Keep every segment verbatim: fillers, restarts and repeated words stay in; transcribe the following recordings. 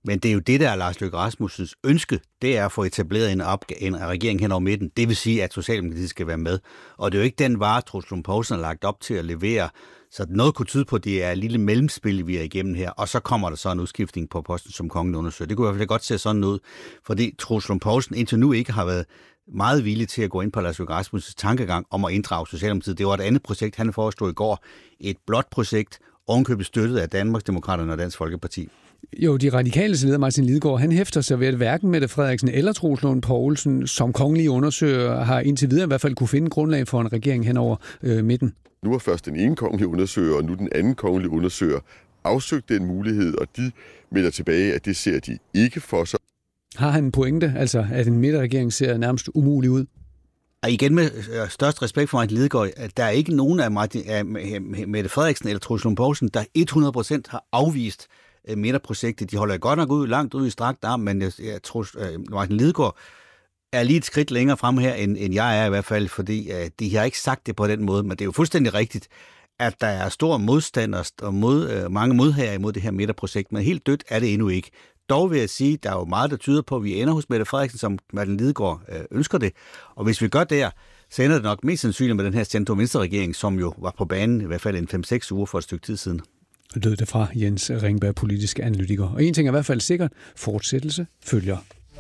Men det er jo det, der er Lars Løkke Rasmussens ønske, det er at få etableret en, opg- en regering hen over midten. Det vil sige, at Socialdemokratiet skal være med. Og det er jo ikke den vare, Troels Lund Poulsen har lagt op til at levere. Så noget kunne tyde på, at det er et lille mellemspil, vi er igennem her. Og så kommer der så en udskiftning på posten som kongen undersøger. Det kunne i hvert fald godt se sådan ud, fordi Troels Lund Poulsen indtil nu ikke har været meget villig til at gå ind på Lars Løkke Rasmussens tankegang om at inddrage Socialdemokratiet. Det var et andet projekt, han foreslog i går. Et blåt projekt, ovenkøbet støttet af Danmarksdemokraterne og Dansk Folkeparti. Jo, de radikale leder Martin Lidegaard, han hæfter sig ved, at hverken Mette Frederiksen eller Troels Lund Poulsen som kongelige undersøger har indtil videre i hvert fald kunne finde grundlag for en regering hen over øh, midten. Nu er først den ene kongelige undersøger, og nu den anden kongelige undersøger afsøgt den mulighed, og de melder tilbage, at det ser de ikke for sig. Har han en pointe, altså at en midterregering ser nærmest umulig ud? Og igen med størst respekt for Martin Lidegaard, at der er ikke nogen af, Martin, af Mette Frederiksen eller Troels Lund Poulsen, der hundrede procent har afvist midterprojektet. De holder godt nok ud, langt ud i strakt arm, men jeg, jeg tror, Martin Lidegaard er lige et skridt længere frem her, end, end jeg er i hvert fald, fordi uh, de har ikke sagt det på den måde, men det er jo fuldstændig rigtigt, at der er stor modstand og mod, uh, mange modhager imod det her midterprojekt, men helt dødt er det endnu ikke. Dog vil jeg sige, der er jo meget, der tyder på, at vi ender hos Mette Frederiksen, som Martin Lidegaard øh, ønsker det. Og hvis vi gør det, så ender det nok mest sandsynligt med den her centrum-venstre-regering, som jo var på banen i hvert fald en fem seks uger for et stykke tid siden. Lød det fra Jens Ringberg, politisk analytiker. Og en ting er i hvert fald sikkert, fortsættelse følger.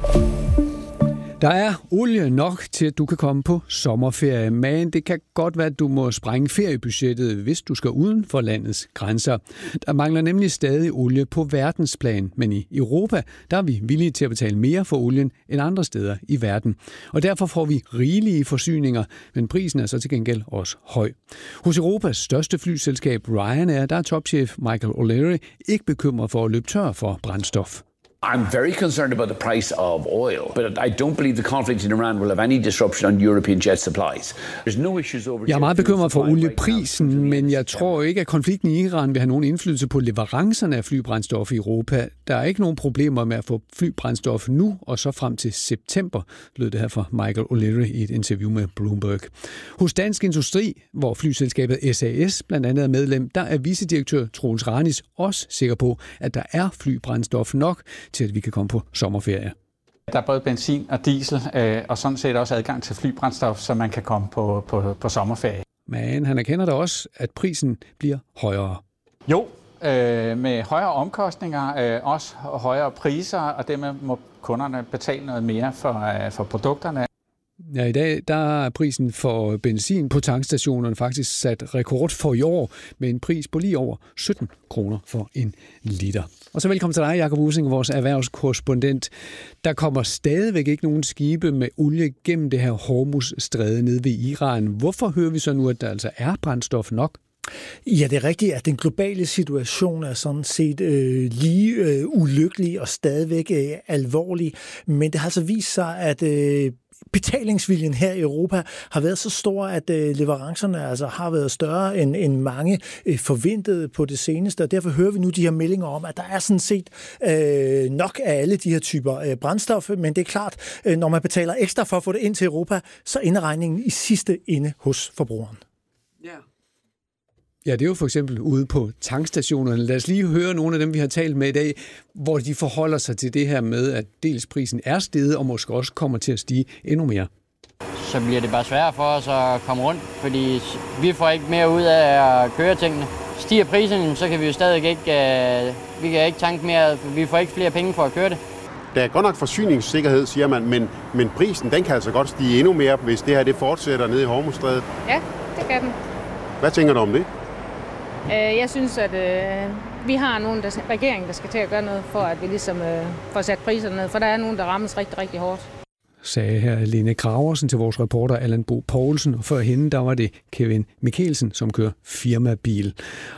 Der er olie nok til, at du kan komme på sommerferie, men det kan godt være, at du må sprænge feriebudgettet, hvis du skal uden for landets grænser. Der mangler nemlig stadig olie på verdensplan, men i Europa der er vi villige til at betale mere for olien end andre steder i verden. Og derfor får vi rigelige forsyninger, men prisen er så til gengæld også høj. Hos Europas største flyselskab Ryanair, der er topchef Michael O'Leary ikke bekymret for at løbe tør for brændstof. I'm very concerned about the price of oil, but I don't believe the conflict in Iran will have any disruption on European jet supplies. There's no issues over. Jeg er meget bekymret for olieprisen, men jeg tror ikke, at konflikten i Iran vil have nogen indflydelse på leverancerne af flybrændstof i Europa. Der er ikke nogen problemer med at få flybrændstof nu og så frem til september, lød det her fra Michael O'Leary i et interview med Bloomberg. Hos Dansk Industri, hvor flyselskabet S A S blandt andet er medlem, der er vicedirektør Troels Ranis også sikker på, at der er flybrændstof nok til at vi kan komme på sommerferie. Der er både benzin og diesel, øh, og sådan set også adgang til flybrændstof, så man kan komme på, på, på sommerferie. Men han erkender da også, at prisen bliver højere. Jo, øh, med højere omkostninger, øh, også højere priser, og dermed må kunderne betale noget mere for, øh, for produkterne. Ja, i dag der er prisen for benzin på tankstationerne faktisk sat rekord for i år, med en pris på lige over sytten kroner for en liter. Og så velkommen til dig, Jakob Ussing, vores erhvervskorrespondent. Der kommer stadigvæk ikke nogen skibe med olie gennem det her Hormuz-stræde nede ved Iran. Hvorfor hører vi så nu, at der altså er brændstof nok? Ja, det er rigtigt, at den globale situation er sådan set øh, lige øh, ulykkelig og stadigvæk øh, alvorlig. Men det har altså vist sig, at øh, betalingsviljen her i Europa har været så stor, at øh, leverancerne altså har været større end, end mange øh, forventede på det seneste. Og derfor hører vi nu de her meldinger om, at der er sådan set øh, nok af alle de her typer øh, brændstof. Men det er klart, øh, når man betaler ekstra for at få det ind til Europa, så ender regningen i sidste ende hos forbrugeren. Ja. Ja, det er jo for eksempel ude på tankstationerne. Lad os lige høre nogle af dem, vi har talt med i dag, hvor de forholder sig til det her med, at dels prisen er steget, og måske også kommer til at stige endnu mere. Så bliver det bare sværere for os at komme rundt, fordi vi får ikke mere ud af at køre tingene. Stiger prisen, så kan vi jo stadig ikke, uh, vi kan ikke tanke mere, vi får ikke flere penge for at køre det. Der er godt nok forsyningssikkerhed, siger man, men, men prisen den kan altså godt stige endnu mere, hvis det her det fortsætter nede i Hormuzstrædet. Ja, det kan den. Hvad tænker du om det? Jeg synes, at øh, vi har nogen der, regering, der skal til at gøre noget for, at vi ligesom øh, får sat priserne ned. For der er nogen, der rammes rigtig, rigtig hårdt. Sagde her Lene Graversen til vores reporter Allan Bo Poulsen. Og før hende, der var det Kevin Mikkelsen, som kører firmabil.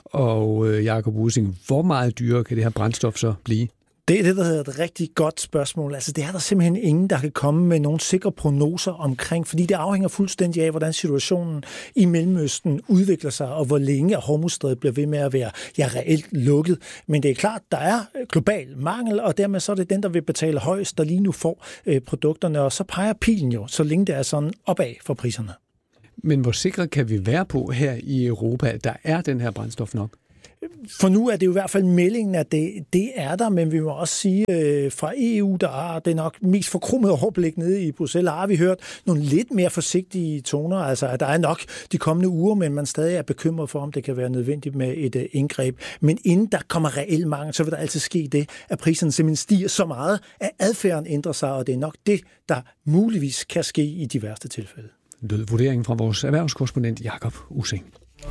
Og øh, Jakob Ussing, hvor meget dyrere kan det her brændstof så blive? Det er det, der hedder et rigtig godt spørgsmål. Altså, det er der simpelthen ingen, der kan komme med nogle sikre prognoser omkring, fordi det afhænger fuldstændig af, hvordan situationen i Mellemøsten udvikler sig, og hvor længe Hormuzstrædet bliver ved med at være ja, reelt lukket. Men det er klart, der er global mangel, og dermed så er det den, der vil betale højst, der lige nu får øh, produkterne, og så peger pilen jo, så længe det er sådan opad for priserne. Men hvor sikre kan vi være på her i Europa, at der er den her brændstof nok? For nu er det jo i hvert fald meldingen, at det, det er der, men vi må også sige, øh, fra E U, der er det nok mest forkrummet overblik nede i Bruxelles, har vi hørt nogle lidt mere forsigtige toner, altså at der er nok de kommende uger, men man stadig er bekymret for, om det kan være nødvendigt med et øh, indgreb. Men inden der kommer reel mangel, så vil der altid ske det, at priserne simpelthen stiger så meget, at adfærden ændrer sig, og det er nok det, der muligvis kan ske i de værste tilfælde. Lød vurderingen fra vores erhvervskorrespondent Jakob Ussing.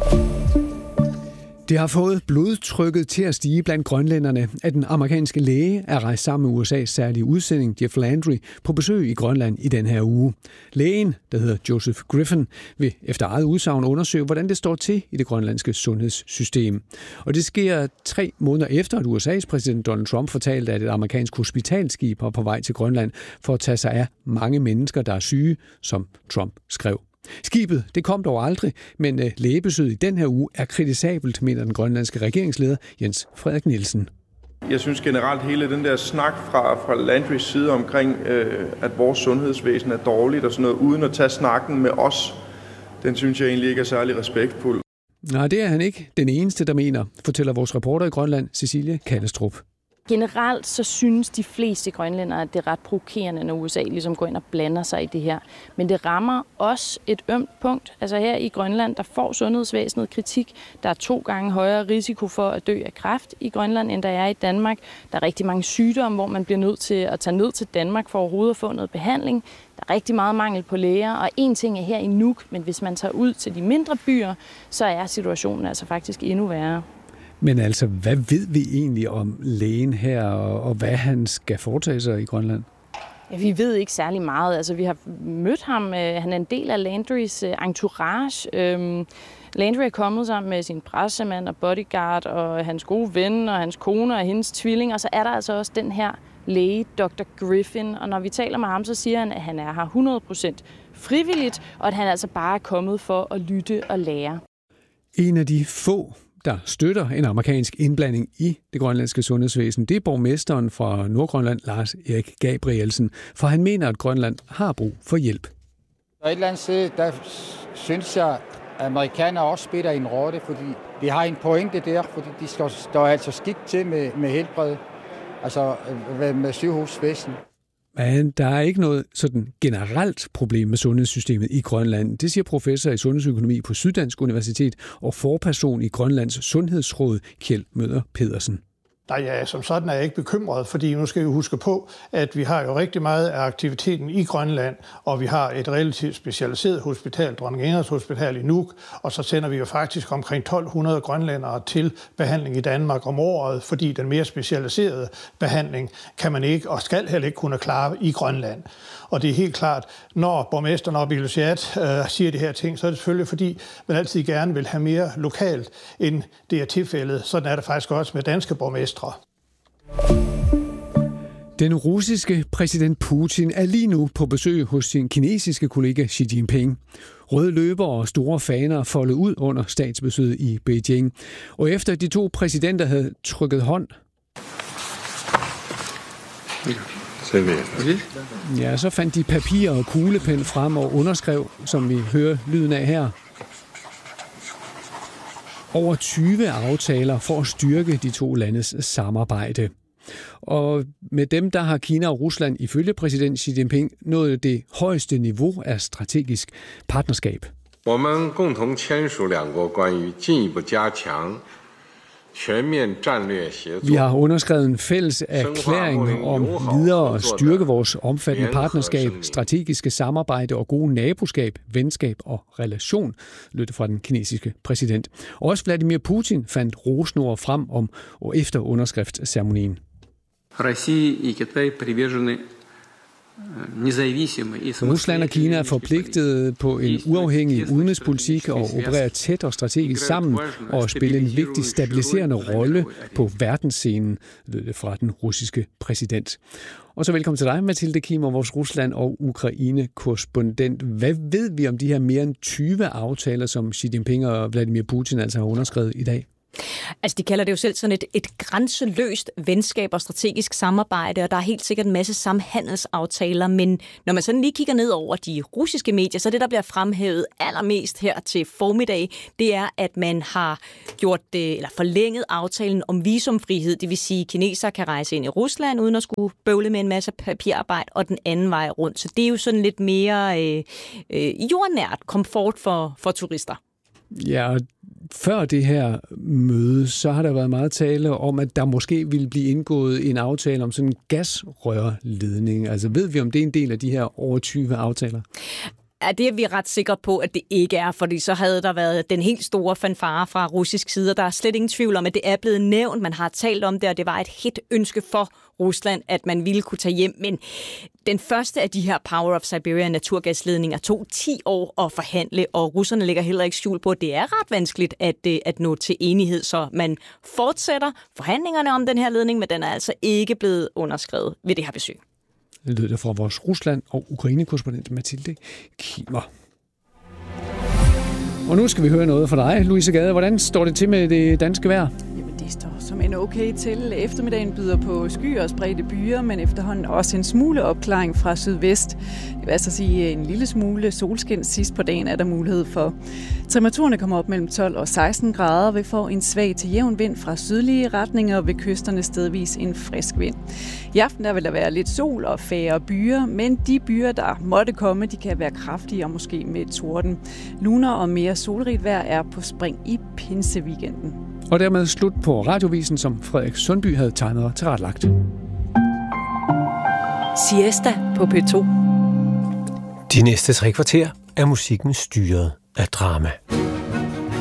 Det har fået blodtrykket til at stige blandt grønlænderne, at den amerikanske læge er rejst sammen med U S A's særlige udsending Jeff Landry på besøg i Grønland i den her uge. Lægen, der hedder Joseph Griffin, vil efter eget udsagn undersøge, hvordan det står til i det grønlandske sundhedssystem. Og det sker tre måneder efter, at U S A's præsident Donald Trump fortalte, at et amerikansk hospitalskib var på vej til Grønland for at tage sig af mange mennesker, der er syge, som Trump skrev. Skibet, det kom dog aldrig, men lægebesøget i den her uge er kritisabelt, mener den grønlandske regeringsleder Jens Frederik Nielsen. Jeg synes generelt hele den der snak fra, fra Landrys side omkring, øh, at vores sundhedsvæsen er dårligt og sådan noget, uden at tage snakken med os, den synes jeg egentlig ikke er særlig respektfuld. Nej, det er han ikke den eneste, der mener, fortæller vores reporter i Grønland, Cecilie Kallestrup. Generelt så synes de fleste grønlændere, at det er ret provokerende, når U S A ligesom går ind og blander sig i det her. Men det rammer også et ømt punkt. Altså her i Grønland, der får sundhedsvæsenet kritik. Der er to gange højere risiko for at dø af kræft i Grønland, end der er i Danmark. Der er rigtig mange sygdomme, hvor man bliver nødt til at tage ned til Danmark for overhovedet at få noget behandling. Der er rigtig meget mangel på læger, og en ting er her i Nuuk, men hvis man tager ud til de mindre byer, så er situationen altså faktisk endnu værre. Men altså, hvad ved vi egentlig om lægen her, og hvad han skal foretage sig i Grønland? Ja, vi ved ikke særlig meget. Altså, vi har mødt ham. Han er en del af Landrys entourage. Landry er kommet sammen med sin pressemand og bodyguard, og hans gode ven, og hans kone og hendes tvilling. Og så er der altså også den her læge, doktor Griffin. Og når vi taler med ham, så siger han, at han er her hundrede procent frivilligt, og at han altså bare er kommet for at lytte og lære. En af de få, der støtter en amerikansk indblanding i det grønlandske sundhedsvæsen, det er borgmesteren fra Nordgrønland, Lars Erik Gabrielsen, for han mener, at Grønland har brug for hjælp. På et eller andet sted, der synes jeg, at amerikanere også spiller en rolle, fordi de har en pointe der, fordi de står, står altså skidt til med, med helbred, altså med sygehusvæsen. Men der er ikke noget sådan generelt problem med sundhedssystemet i Grønland. Det siger professor i sundhedsøkonomi på Syddansk Universitet og forperson i Grønlands Sundhedsråd, Kjeld Møller Pedersen. Nej, ja, som sådan er jeg ikke bekymret, fordi nu skal vi huske på, at vi har jo rigtig meget af aktiviteten i Grønland, og vi har et relativt specialiseret hospital, Dronning Ingrids Hospital i Nuuk, og så sender vi jo faktisk omkring tolv hundrede grønlændere til behandling i Danmark om året, fordi den mere specialiserede behandling kan man ikke og skal heller ikke kunne klare i Grønland. Og det er helt klart, når borgmesteren op i Ilulissat øh, siger de her ting, så er det selvfølgelig, fordi man altid gerne vil have mere lokalt, end det er tilfældet. Sådan er det faktisk også med danske borgmestre. Den russiske præsident Putin er lige nu på besøg hos sin kinesiske kollega Xi Jinping. Røde løber og store faner foldet ud under statsbesøget i Beijing. Og efter de to præsidenter havde trykket hånd, ja, så fandt de papir og kuglepen frem og underskrev, som vi hører lyden af her, over tyve aftaler for at styrke de to landes samarbejde. Og med dem, der har Kina og Rusland ifølge præsident Xi Jinping nået det højeste niveau af strategisk partnerskab. Vi har underskrevet en fælles erklæring om videre at styrke vores omfattende partnerskab, strategiske samarbejde og gode naboskab, venskab og relation, lød det fra den kinesiske præsident. Også Vladimir Putin fandt rosnord frem om og efter underskriftsceremonien. Rusland og Kina er forpligtet på en uafhængig udenrigspolitik og opererer tæt og strategisk sammen og spiller en vigtig stabiliserende rolle på verdensscenen, lød det fra den russiske præsident. Og så velkommen til dig, Mathilde Kimmer, vores Rusland- og Ukraine-korrespondent. Hvad ved vi om de her mere end tyve aftaler, som Xi Jinping og Vladimir Putin altså har underskrevet i dag? Altså, de kalder det jo selv sådan et, et grænseløst venskab og strategisk samarbejde, og der er helt sikkert en masse samhandelsaftaler, men når man sådan lige kigger ned over de russiske medier, så det, der bliver fremhævet allermest her til formiddag, det er, at man har gjort det, eller forlænget aftalen om visumfrihed, det vil sige, at kinesere kan rejse ind i Rusland, uden at skulle bøvle med en masse papirarbejde, og den anden vej rundt. Så det er jo sådan lidt mere øh, øh, jordnært komfort for, for turister. Ja, og før det her møde, så har der været meget tale om, at der måske ville blive indgået en aftale om sådan en gasrørledning. Altså ved vi, om det er en del af de her over tyve aftaler? Ja, det er vi ret sikre på, at det ikke er, fordi så havde der været den helt store fanfare fra russisk side, og der er slet ingen tvivl om, at det er blevet nævnt. Man har talt om det, og det var et hit ønske for Rusland, at man ville kunne tage hjem. Men den første af de her Power of Siberia naturgasledninger tog ti år at forhandle, og russerne lægger heller ikke skjul på, at det er ret vanskeligt at, at nå til enighed, så man fortsætter forhandlingerne om den her ledning, men den er altså ikke blevet underskrevet ved det her besøg. Det lød det fra vores Rusland- og Ukraine-korrespondent Mathilde Kimer. Og nu skal vi høre noget fra dig, Louise Gade. Hvordan står det til med det danske vejr? Jamen, det står som en okay til. Eftermiddagen byder på skyer og spredte byer, men efterhånden også en smule opklaring fra sydvest. Det vil altså sige en lille smule solskin sidst på dagen er der mulighed for. Temperaturerne kommer op mellem tolv og seksten grader. Vi får en svag til jævn vind fra sydlige retninger og ved kysterne stedvis en frisk vind. I aften der vil der være lidt sol og færre byer, men de byer, der måtte komme, de kan være kraftige og måske med torden. Luner og mere solrigt vejr er på spring i pinseweekenden. Og dermed slut på radiovisen, som Frederik Sundby havde tegnet og tilrettelagt. Siesta på P to. De næste tre kvarter er musikken styret af drama.